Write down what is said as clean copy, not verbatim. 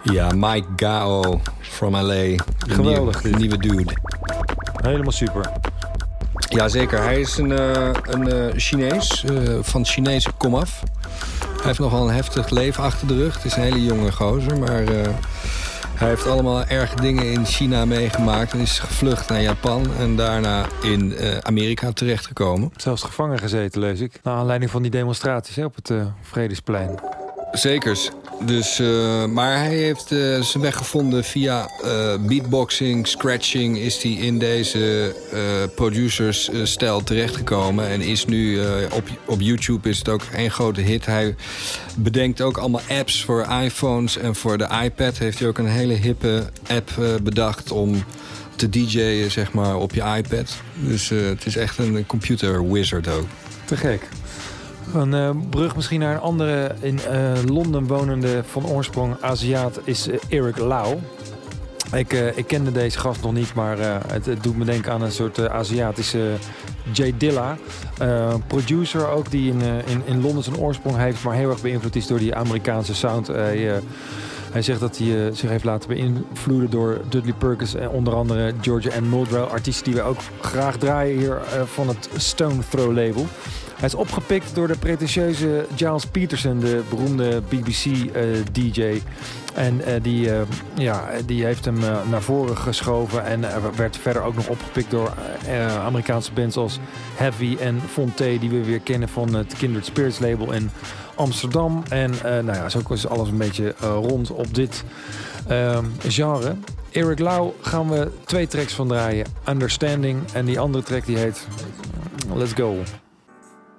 Ja, Mike Gao from LA. Geweldig. Nieuwe dude. Helemaal super. Jazeker, hij is een Chinees, van Chinese komaf. Hij heeft nogal een heftig leven achter de rug. Het is een hele jonge gozer, maar hij heeft allemaal erge dingen in China meegemaakt... en is gevlucht naar Japan en daarna in Amerika terechtgekomen. Zelfs gevangen gezeten, lees ik. Naar aanleiding van die demonstraties op het Vredesplein. Zekers. Dus, maar hij heeft zijn weg gevonden via beatboxing, scratching... is hij in deze producersstijl terechtgekomen. En is nu op YouTube is het ook één grote hit. Hij bedenkt ook allemaal apps voor iPhones en voor de iPad. Heeft hij ook een hele hippe app bedacht om te DJ'en, zeg maar, op je iPad. Dus het is echt een computer wizard ook. Te gek. Een brug misschien naar een andere in Londen wonende van oorsprong Aziat is Eric Lau. Ik kende deze gast nog niet, maar het doet me denken aan een soort Aziatische Jay Dilla. Producer ook die in Londen zijn oorsprong heeft, maar heel erg beïnvloed is door die Amerikaanse sound. Hij zegt dat hij zich heeft laten beïnvloeden door Dudley Perkins en onder andere Georgia Ann Muldrow. Artiesten die wij ook graag draaien hier van het Stone Throw label. Hij is opgepikt door de pretentieuze Giles Peterson, de beroemde BBC-DJ. En die heeft hem naar voren geschoven. En werd verder ook nog opgepikt door Amerikaanse bands als Heavy en Fonte, die we weer kennen van het Kindred Spirits label in Amsterdam. En zo is alles een beetje rond op dit genre. Eric Lau gaan we 2 tracks van draaien. Understanding en die andere track die heet Let's Go.